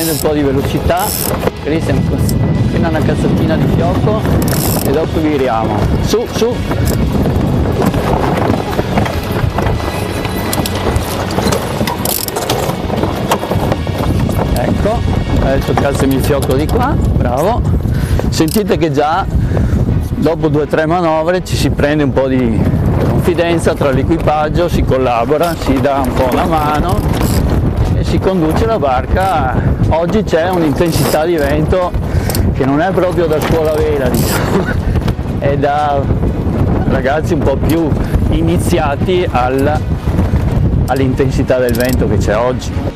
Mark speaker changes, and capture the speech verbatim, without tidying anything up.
Speaker 1: prende un po' di velocità, Cristian, appena una cassatina di fiocco e dopo viriamo, su, su. Ecco, adesso calzami il fiocco di qua, bravo. Sentite che già dopo due o tre manovre ci si prende un po' di confidenza tra l'equipaggio, si collabora, si dà un po' una mano e si conduce la barca. Oggi c'è un'intensità di vento che non è proprio da scuola vela, diciamo, è da ragazzi un po' più iniziati all'intensità del vento che c'è oggi.